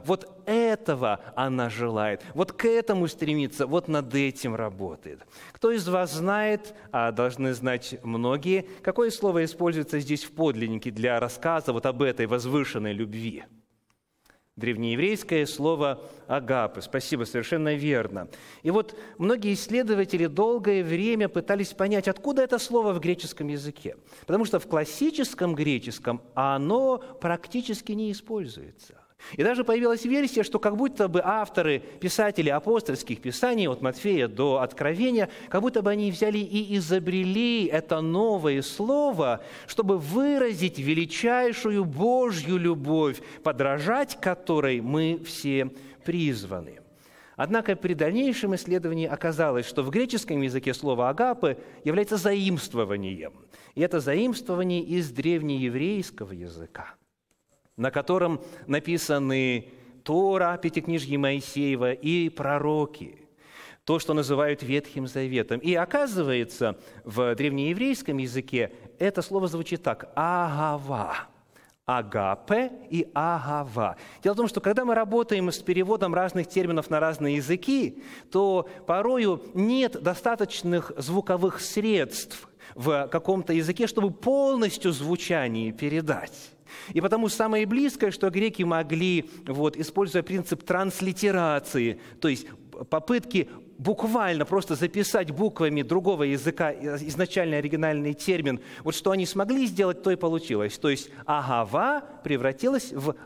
Вот этого она желает, вот к этому стремится, вот над этим работает. Кто из вас знает, а должны знать многие, какое слово используется здесь в подлиннике для рассказа вот об этой возвышенной любви? Древнееврейское слово «агапе». Спасибо, совершенно верно. И вот многие исследователи долгое время пытались понять, откуда это слово в греческом языке. Потому что в классическом греческом оно практически не используется. И даже появилась версия, что как будто бы авторы, писатели апостольских писаний, от Матфея до Откровения, как будто бы они взяли и изобрели это новое слово, чтобы выразить величайшую Божью любовь, подражать которой мы все призваны. Однако при дальнейшем исследовании оказалось, что в греческом языке слово «агапе» является заимствованием. И это заимствование из древнееврейского языка, на котором написаны Тора, Пятикнижье Моисеева и пророки, то, что называют Ветхим Заветом. И оказывается, в древнееврейском языке это слово звучит так – «агава». Агапе и агава. Дело в том, что когда мы работаем с переводом разных терминов на разные языки, то порою нет достаточных звуковых средств в каком-то языке, чтобы полностью звучание передать. И потому самое близкое, что греки могли, используя принцип транслитерации, то есть попытки буквально просто записать буквами другого языка изначально оригинальный термин, вот что они смогли сделать, то и получилось. То есть агава превратилась в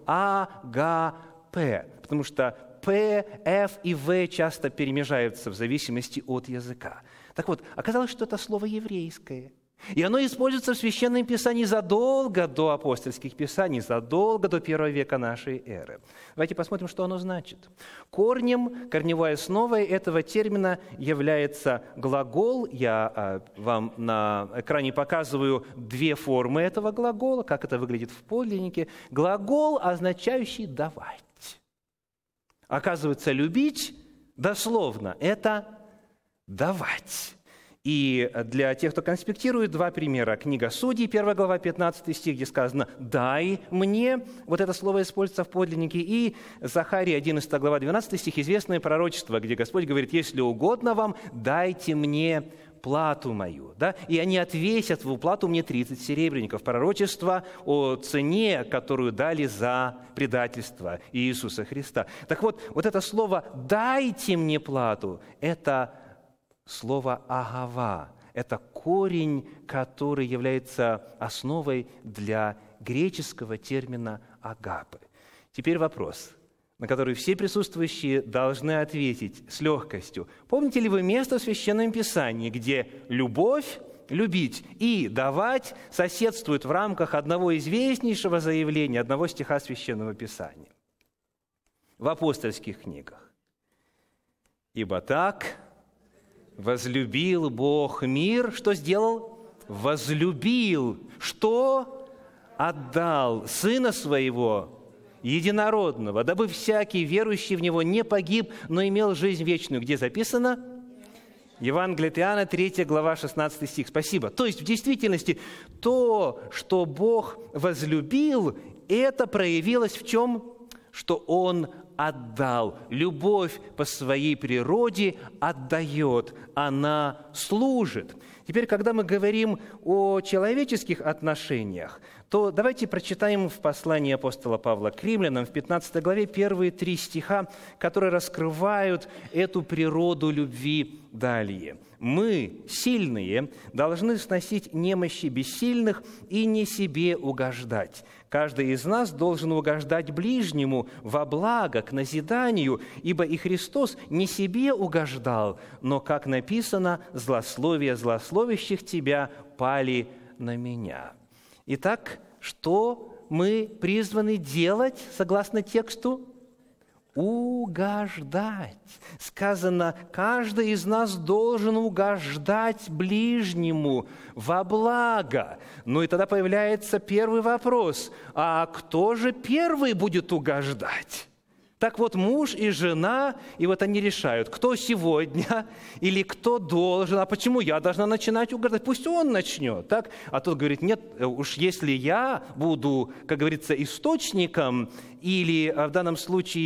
агапе, потому что П, Ф и В часто перемежаются в зависимости от языка. Так вот, оказалось, что это слово еврейское. И оно используется в Священном Писании задолго до апостольских писаний, задолго до 1 века нашей эры. Давайте посмотрим, что оно значит. Корневой основой этого термина является глагол. Я вам на экране показываю две формы этого глагола, как это выглядит в подлиннике. Глагол, означающий «давать». Оказывается, любить дословно – это «давать». И для тех, кто конспектирует, два примера. Книга Судей, 1 глава, 15 стих, где сказано «дай мне». Вот это слово используется в подлиннике. И Захария, 11 глава, 12 стих, известное пророчество, где Господь говорит «если угодно вам, дайте мне плату мою». Да? И они отвесят в уплату мне 30 серебряников. Пророчество о цене, которую дали за предательство Иисуса Христа. Так вот это слово «дайте мне плату» – это слово «агава» – это корень, который является основой для греческого термина «агапе». Теперь вопрос, на который все присутствующие должны ответить с легкостью. Помните ли вы место в Священном Писании, где любовь, любить и давать соседствуют в рамках одного известнейшего заявления, одного стиха Священного Писания? В апостольских книгах. «Ибо так возлюбил Бог мир». Что сделал? Возлюбил. Что? Отдал Сына Своего Единородного, дабы всякий верующий в Него не погиб, но имел жизнь вечную. Где записано? Евангелие от Иоанна, 3 глава, 16 стих. Спасибо. То есть, в действительности, то, что Бог возлюбил, это проявилось в чем? Что Он отдал. Любовь по своей природе отдает, она служит. Теперь, когда мы говорим о человеческих отношениях, то давайте прочитаем в послании апостола Павла к римлянам в 15 главе первые 3 стиха, которые раскрывают эту природу любви далее. «Мы, сильные, должны сносить немощи бессильных и не себе угождать. Каждый из нас должен угождать ближнему во благо, к назиданию, ибо и Христос не себе угождал, но, как написано, злословия злословящих тебя пали на меня». Итак, что мы призваны делать, согласно тексту? Угождать. Сказано, каждый из нас должен угождать ближнему во благо. Ну и тогда появляется первый вопрос. А кто же первый будет угождать? Так вот, муж и жена, и вот они решают, кто сегодня или кто должен, а почему я должна начинать угождать? Пусть он начнет, так? А тот говорит, нет, уж если я буду, как говорится, источником, или в данном случае